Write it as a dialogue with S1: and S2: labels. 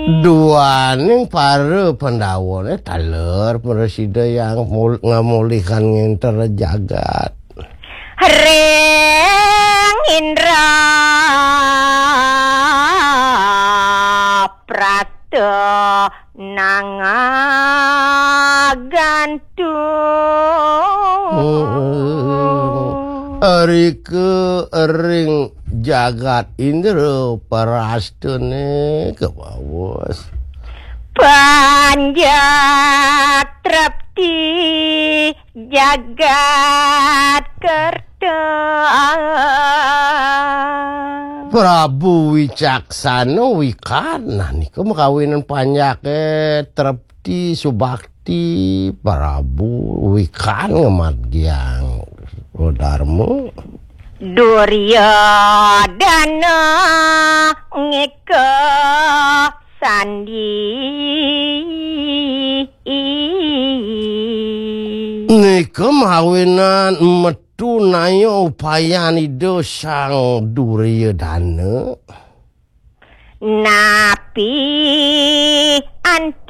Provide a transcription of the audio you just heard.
S1: Duaning para Pandawa taler presiden yang ngamulihkan nginter jagat.
S2: Ring Indra Prata nangagantung
S1: Ari ke ring jagat Indra parastune ke bawos
S2: panjat trepti jagat kerta
S1: Prabu Wicaksana Wikana niku makawinan panyake trepti subakti Prabu Wikan ngemadgiang Rodarmo
S2: Duryodana ngeke sandi
S1: niku mawinan metu nayo upayani dosang Duryodana
S2: napi antu